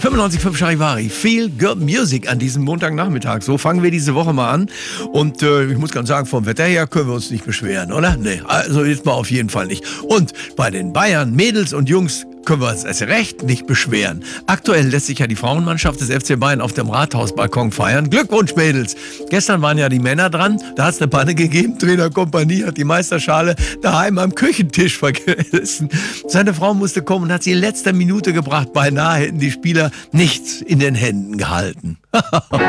95.5 Charivari, Feel Good Music an diesem Montagnachmittag. So fangen wir diese Woche mal an. Und ich muss ganz sagen, vom Wetter her können wir uns nicht beschweren, oder? Nee, also jetzt mal auf jeden Fall nicht. Und bei den Bayern, Mädels und Jungs, können wir uns erst recht nicht beschweren. Aktuell lässt sich ja die Frauenmannschaft des FC Bayern auf dem Rathausbalkon feiern. Glückwunsch, Mädels! Gestern waren ja die Männer dran. Da hat es eine Panne gegeben. Trainer Kompanie hat die Meisterschale daheim am Küchentisch vergessen. Seine Frau musste kommen und hat sie in letzter Minute gebracht. Beinahe hätten die Spieler nichts in den Händen gehalten.